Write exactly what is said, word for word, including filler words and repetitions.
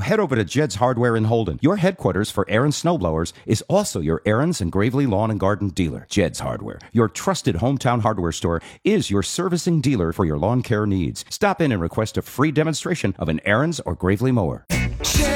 head over to Jed's Hardware in Holden. Your headquarters for Aaron's snowblowers is also your Aaron's and Gravely Lawn and Garden dealer. Jed's Hardware, your trusted hometown hardware store, is your servicing dealer for your lawn care needs. Stop in and request a free demonstration of an Aaron's or Gravely mower. Jed